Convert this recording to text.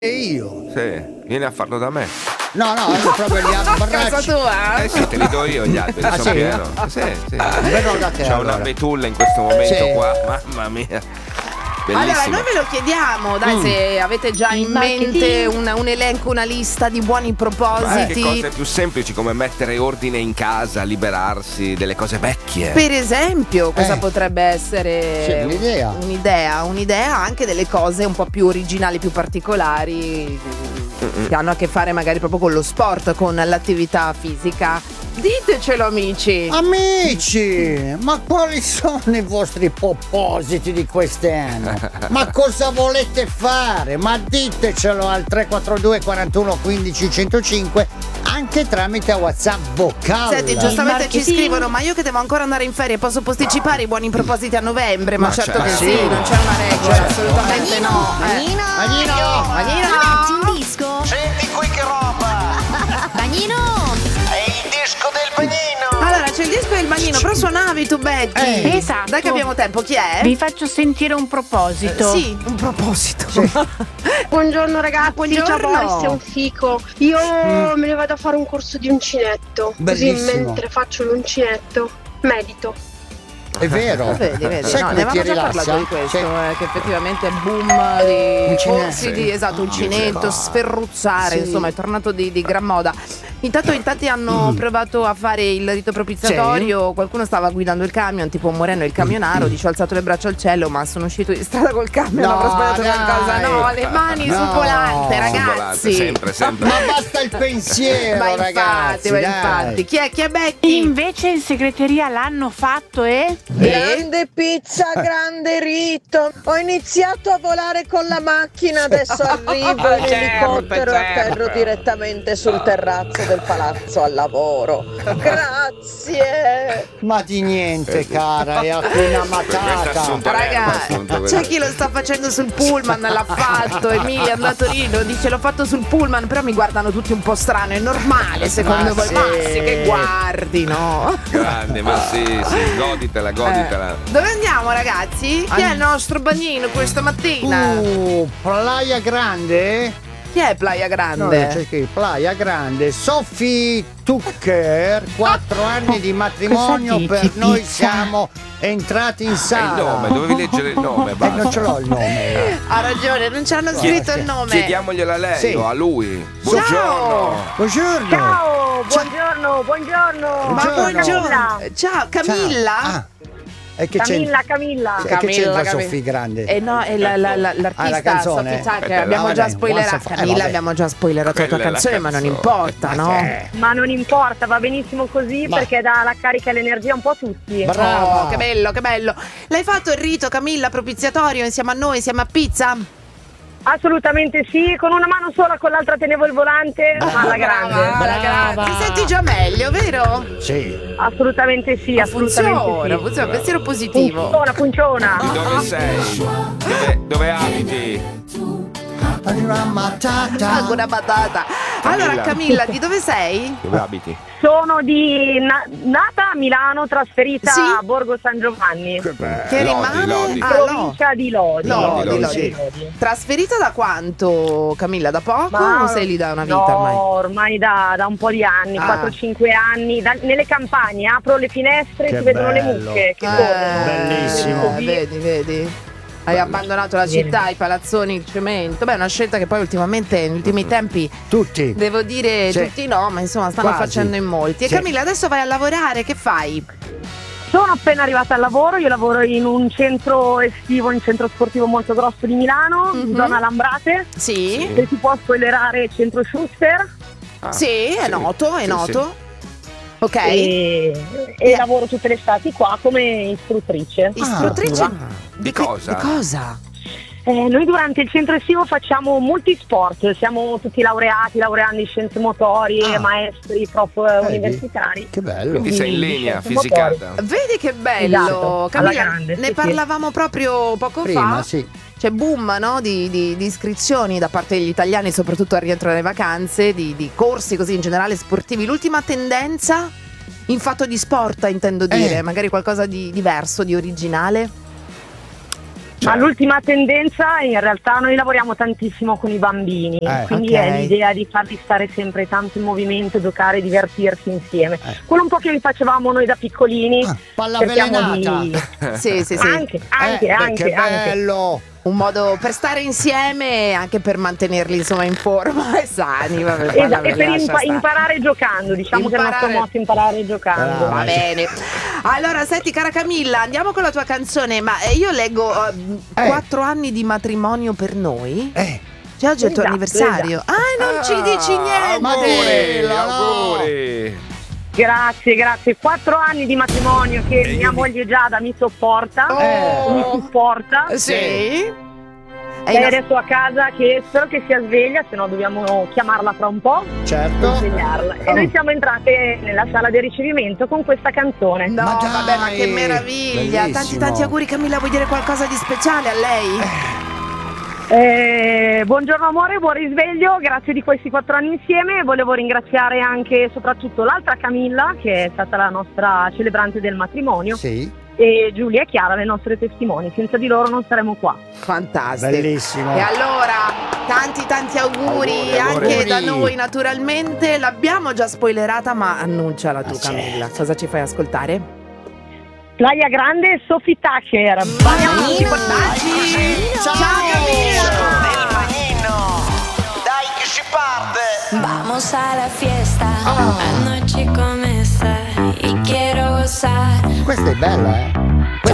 io. Sì, vieni a farlo da me. No, proprio gli Casa abbracci. tua? Sì, te li do io gli alberi, sono sì? pieno. Sì. Verrò da te, C'ho allora. una betulla in questo momento Sì. qua, mamma mia. Allora, Bellissimo. noi ve lo chiediamo, dai, se avete già in mente un elenco, una lista di buoni Anche propositi. cose più semplici come mettere ordine in casa, liberarsi delle cose vecchie. Per esempio, cosa potrebbe essere Sì, un'idea anche delle cose un po' più originali, più particolari, che hanno a che fare magari proprio con lo sport, con l'attività fisica. Ditecelo, amici. Amici, ma quali sono i vostri propositi di quest'anno? Ma cosa volete fare? Ma ditecelo al 342 41 15 105 anche tramite WhatsApp vocale. Senti, giustamente ci scrivono: ma io che devo ancora andare in ferie, posso posticipare i buoni propositi a novembre? Ma certo che sì, non c'è una regola, assolutamente no. Magnino! Metti un disco? Senti qui che roba! Bagnino! È il disco del bagnino! Allora, c'è il disco del bagnino, però suonavi tu, Becky. Esatto. Dai che abbiamo tempo, chi è? Vi faccio sentire un proposito. Sì, un proposito. Buongiorno ragazzi, Buongiorno. ciao Boris, è un fico. Io me ne vado a fare un corso di uncinetto. Bellissimo. Così mentre faccio l'uncinetto medito. È vero. Vedi. Sai No, come ne ti avevamo già rilassa? parlato di questo, Cioè, che effettivamente è boom di Uncinetto. corsi di uncinetto, sferruzzare, Sì. insomma, è tornato di gran moda. Intanto in tanti hanno provato a fare il rito propiziatorio, qualcuno stava guidando il camion, tipo Moreno il camionaro, dice ho alzato le braccia al cielo, ma sono uscito in strada col camion, No, avrò sbagliato dai. qualcosa. No, le mani No. sul volante, Sul Volante, ragazzi. sempre. ma basta il pensiero, Ma ragazzi. dai. infatti, chi è Becky? Invece in segreteria l'hanno fatto e... Grande pizza, grande rito. Ho iniziato a volare con la macchina, adesso arrivo in elicottero e atterro direttamente sul terrazzo del palazzo al lavoro. Grazie. Ma di niente, cara, è appena Questo matata. assunto Raga, assunto, c'è chi lo sta facendo sul pullman, l'ha fatto. Emilia è andato lì, lo dice l'ho fatto sul pullman, però mi guardano tutti un po' strano, è normale secondo voi? sì. Ma sì, che guardi, no? Grande, ma sì, goditela. Dove andiamo, ragazzi? Chi è il nostro bagnino questa mattina? Playa Grande? Chi è Playa No, Grande? c'è qui, Playa Grande. Sophie Tucker, 4 anni di matrimonio, Cosa per dici, noi pizza? siamo entrati in Il sala. nome, dovevi leggere il nome, basta. non ce l'ho il nome. Ha ragione, non ci hanno scritto il nome. Chiediamoglielo a lei Sì. o a lui. Buongiorno. Buongiorno. Ciao, buongiorno. Ma buongiorno. Camilla. Ciao, Camilla? Ah, e che Camilla. c'è? Che c'entra Sophie Grande? No, è l'artista la canzone? Sophie Tucker, Aspetta, abbiamo vabbè, già spoilerato. once upon- Camilla, vabbè. abbiamo già spoilerato la tua Quella è la canzone, ma non canzone. importa, no? Ma non importa, va benissimo così Ma- perché dà la carica e l'energia un po' a tutti. Brava. Oh, che bello, che bello. L'hai fatto il rito, Camilla, propiziatorio insieme a noi, insieme a Pizza? Assolutamente sì, con una mano sola, con l'altra tenevo il volante, alla grande. Brava. Ti senti già meglio, vero? Sì. Assolutamente sì, assolutamente Funziona, pensiero positivo. Funziona. Di dove sei? Dove abiti? Una patata. Allora, Camilla, di dove sei? Dove abiti? Sono nata a Milano, trasferita Sì? a Borgo San Giovanni, Che rimane? Lodi. Ah, no. provincia di Lodi. Lodi. sì. Trasferita da quanto, Camilla? Da poco Ma- o sei lì da una vita no, ormai? da un po' di anni, Ah. 4-5 anni. Nelle campagne apro le finestre e Che si vedono le bello. mucche che corrono. Bellissimo. Vedi? Hai abbandonato la città, i palazzoni, il cemento. Beh, è una scelta che poi ultimamente, negli ultimi tempi, Tutti. devo dire Sì. tutti no, ma insomma stanno Quasi. facendo in molti. E Sì. Camilla, adesso vai a lavorare, che fai? Sono appena arrivata al lavoro, io lavoro in un centro estivo, un centro sportivo molto grosso di Milano, Mhm. zona Lambrate, Sì? se si può spoilerare centro Schuster. Sì, è noto, è Sì, noto. Ok. E lavoro tutte le estati qua come istruttrice. Istruttrice Di cosa? Di cosa? Noi durante il centro estivo facciamo multisport, siamo tutti laureandi in scienze motorie, maestri, prof universitari. Che bello. Quindi sei in linea, Scienze fisicata. Vedi che bello. Esatto, alla Camilla, grande, ne sì, parlavamo proprio poco Prima, fa. sì. C'è boom, no? di iscrizioni da parte degli italiani, soprattutto al rientro dalle vacanze, di corsi così in generale sportivi. L'ultima tendenza in fatto di sport, intendo dire, magari qualcosa di diverso, di originale. Ma l'ultima tendenza, in realtà noi lavoriamo tantissimo con i bambini, quindi ok. è l'idea di farli stare sempre tanto in movimento, giocare, divertirsi insieme. Quello un po' che facevamo noi da piccolini. cerchiamo pallavlenata. Sì. Anche. Che bello. Un modo per stare insieme e anche per mantenerli insomma in forma e sani. Vabbè, E per imparare giocando, diciamo che il nostro motto è imparare giocando. Va bene. Allora, senti, cara Camilla, andiamo con la tua canzone. Ma io leggo 4 anni di matrimonio per noi. Cioè, oggi è il tuo Esatto, anniversario. Non ci dici niente. Ma dillo, no. Auguri. Grazie. 4 anni di matrimonio che mia moglie Giada mi sopporta, mi supporta. Sì. Lei adesso a casa che spero che sia sveglia, se no dobbiamo chiamarla fra un po'. Certo. E svegliarla. E noi siamo entrate nella sala di ricevimento con questa canzone. No, Ma dai, vabbè, ma che meraviglia. bellissimo. Tanti auguri, Camilla. Vuoi dire qualcosa di speciale a lei? Buongiorno amore, buon risveglio, grazie di questi 4 anni insieme. Volevo ringraziare anche e soprattutto l'altra Camilla, che è stata la nostra celebrante del matrimonio, Sì. e Giulia e Chiara, le nostre testimoni. Senza di loro non saremmo qua. Fantastico. Bellissimo. E allora, tanti auguri anche Auguri. da noi naturalmente. L'abbiamo già spoilerata, ma annunciala tu, Camilla. Cosa ci fai ascoltare? Playa Grande e Sophie Tucker. Baci. Ciao Camilla. Del bagnino. Dai che si parte. Vamos a la fiesta, la noche comienza y quiero gozar. Questa è bella,